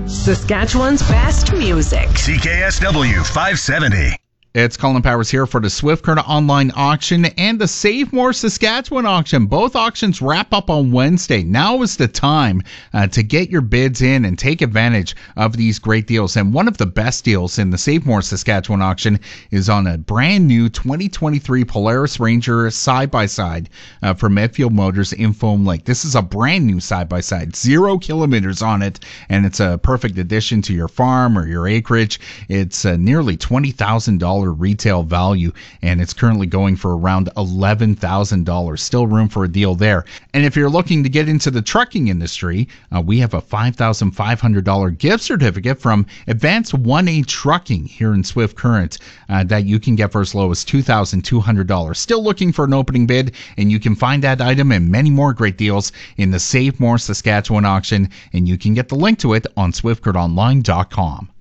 Saskatchewan's best music. CKSW 570. It's Colin Powers here for the Swift Current Online Auction and the Save More Saskatchewan Auction. Both auctions wrap up on Wednesday. Now is the time to get your bids in and take advantage of these great deals. And one of the best deals in the Save More Saskatchewan Auction is on a brand new 2023 Polaris Ranger side-by-side from Medfield Motors in Foam Lake. This is a brand new side-by-side, 0 kilometers on it, and it's a perfect addition to your farm or your acreage. It's nearly $20,000 retail value, and it's currently going for around $11,000. Still room for a deal there. And if you're looking to get into the trucking industry, we have a $5,500 gift certificate from Advanced 1A Trucking here in Swift Current that you can get for as low as $2,200. Still looking for an opening bid, and you can find that item and many more great deals in the Save More Saskatchewan auction, and you can get the link to it on swiftcurrentonline.com.